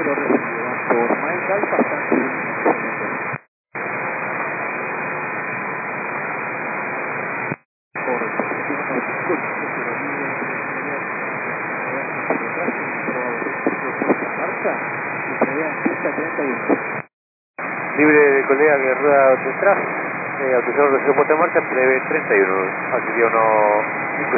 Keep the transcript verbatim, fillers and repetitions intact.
Torres recibirán por Mike Alfa hasta libre de colega que rueda detrás, eh, autorizador de puesta en marcha, prevé treinta y uno, así que uno